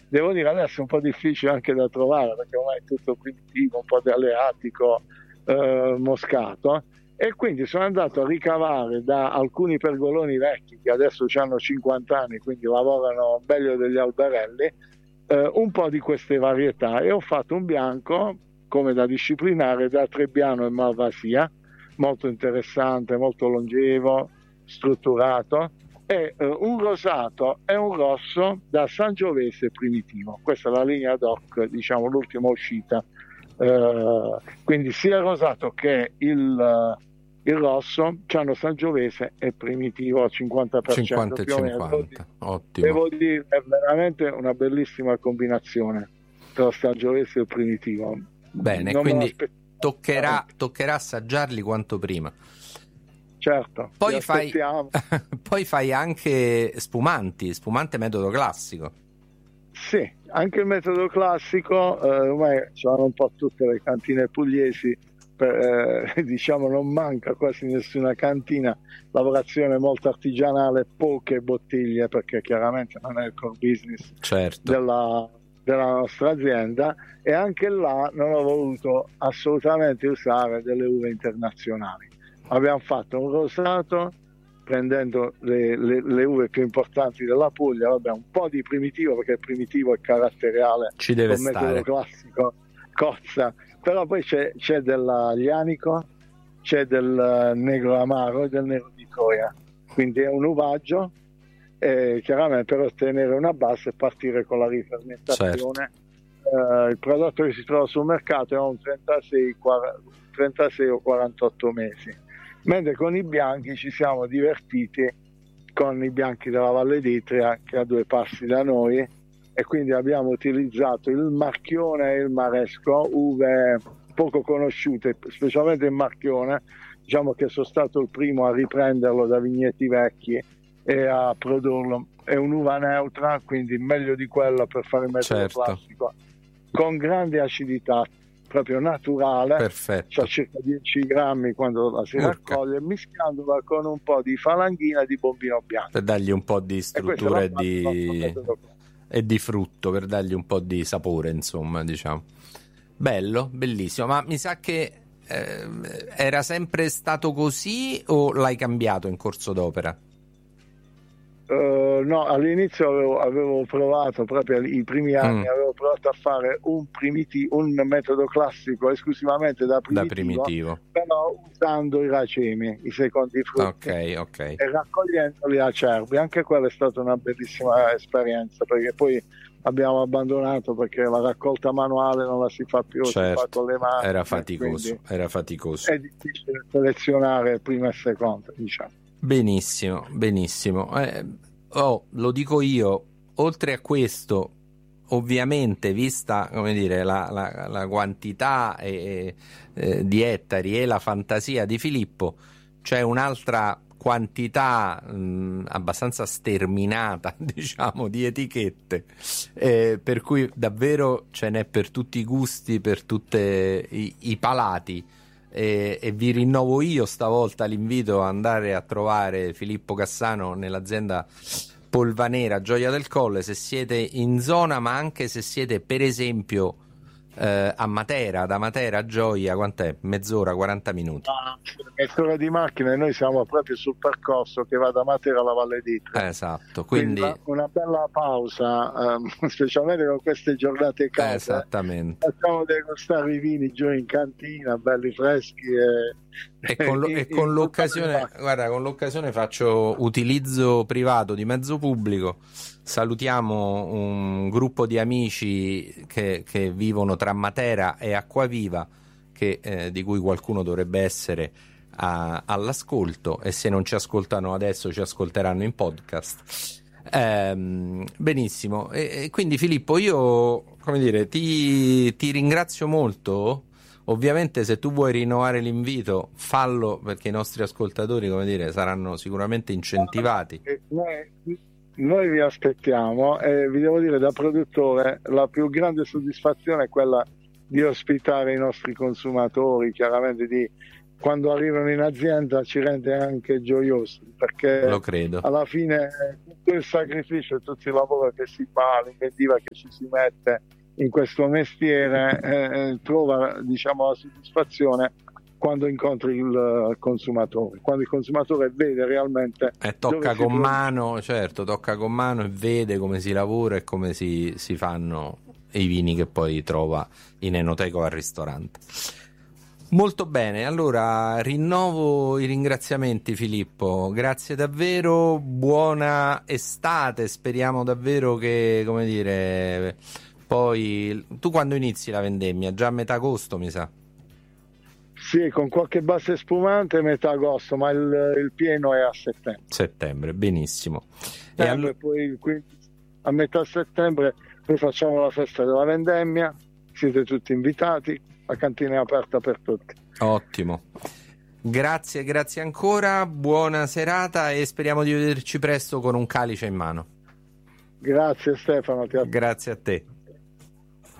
devo dire adesso è un po' difficile anche da trovare, perché ormai è tutto primitivo, un po' di aleatico, moscato, e quindi sono andato a ricavare da alcuni pergoloni vecchi che adesso hanno 50 anni, quindi lavorano meglio degli alberelli, un po' di queste varietà, e ho fatto un bianco come da disciplinare da Trebbiano e Malvasia, molto interessante, molto longevo, strutturato, e un rosato e un rosso da Sangiovese primitivo. Questa è la linea DOC, diciamo l'ultima uscita, quindi sia il rosato che il rosso c'hanno Sangiovese e primitivo al 50%, 50 e più o meno. 50, ottimo. Devo dire, è veramente una bellissima combinazione tra Sangiovese e il primitivo. Bene, Non quindi toccherà assaggiarli quanto prima. Certo. Poi fai anche spumante metodo classico. Sì, anche il metodo classico, ormai c'hanno un po' tutte le cantine pugliesi, diciamo non manca quasi nessuna cantina, lavorazione molto artigianale, poche bottiglie, perché chiaramente non è il core business, certo, della nostra azienda, e anche là non ho voluto assolutamente usare delle uve internazionali. Abbiamo fatto un rosato prendendo le uve più importanti della Puglia, vabbè, un po' di primitivo, perché il primitivo è caratteriale, ci deve col metodo stare classico cozza, però poi c'è dell'aglianico, c'è del negro amaro e del nero di Troia, quindi è un uvaggio, chiaramente per ottenere una base e partire con la rifermentazione. certo. Il prodotto che si trova sul mercato è un 36 o 48 mesi, mentre con i bianchi ci siamo divertiti con i bianchi della Valle d'Itria, che è a 2 passi da noi, e quindi abbiamo utilizzato il Marchione e il Maresco, uve poco conosciute, specialmente il Marchione. Diciamo che sono stato il primo a riprenderlo da vigneti vecchi e a produrlo. È un'uva neutra, quindi meglio di quella per fare il metodo classico, con grande acidità, proprio naturale. Perfetto. C'ha circa 10 grammi quando la si raccoglie, mischiandola con un po' di falanghina e di bombino bianco, per dargli un po' di struttura e di frutto, per dargli un po' di sapore, insomma, diciamo. Bello, bellissimo. Ma mi sa che era sempre stato così o l'hai cambiato in corso d'opera? No, all'inizio avevo provato, proprio i primi anni avevo provato a fare un metodo classico esclusivamente da primitivo, però usando i racemi, i secondi frutti, ok, e raccogliendoli a cervi. Anche quella è stata una bellissima esperienza, perché poi abbiamo abbandonato perché la raccolta manuale non la si fa più, si fa con le mani, era faticoso. È difficile selezionare prima e seconda, diciamo. Benissimo. Lo dico io, oltre a questo, ovviamente, vista, come dire, la quantità di ettari e la fantasia di Filippo, c'è un'altra quantità abbastanza sterminata, diciamo, di etichette, per cui davvero ce n'è per tutti i gusti, per tutti i palati. E vi rinnovo io stavolta l'invito ad andare a trovare Filippo Cassano nell'azienda Polvanera Gioia del Colle, se siete in zona, ma anche se siete per esempio a Matera, da Matera a Gioia, quant'è? Mezz'ora, 40 minuti? Mezz'ora di macchina, e noi siamo proprio sul percorso che va da Matera alla Valle d'Itria. Esatto, quindi una bella pausa, specialmente con queste giornate calde. Esattamente. Facciamo degustare i vini giù in cantina, belli freschi, e con l'occasione, guarda, con l'occasione faccio utilizzo privato di mezzo pubblico. Salutiamo un gruppo di amici che vivono tra Matera e Acquaviva, di cui qualcuno dovrebbe essere all'ascolto, e se non ci ascoltano adesso ci ascolteranno in podcast. Benissimo, e quindi Filippo, io, come dire, ti ringrazio molto. Ovviamente se tu vuoi rinnovare l'invito, fallo, perché i nostri ascoltatori, come dire, saranno sicuramente incentivati. Noi vi aspettiamo, e vi devo dire, da produttore la più grande soddisfazione è quella di ospitare i nostri consumatori, chiaramente di quando arrivano in azienda ci rende anche gioiosi, perché Lo credo. alla fine tutto il sacrificio e tutto il lavoro che si fa, l'inventiva che ci si mette in questo mestiere trova, diciamo, la soddisfazione quando incontri il consumatore, quando il consumatore vede realmente Tocca con mano, certo, tocca con mano e vede come si lavora e come si fanno i vini che poi trova in enoteca o al ristorante. Molto bene, allora rinnovo i ringraziamenti, Filippo, grazie davvero, buona estate, speriamo davvero che, come dire, poi tu quando inizi la vendemmia? Già a metà agosto, mi sa? Sì, con qualche base spumante metà agosto, ma il pieno è a settembre. Settembre, benissimo. E poi a metà settembre noi facciamo la festa della vendemmia, siete tutti invitati, la cantina è aperta per tutti. Ottimo. Grazie ancora, buona serata e speriamo di vederci presto con un calice in mano. Grazie Stefano. Grazie a te.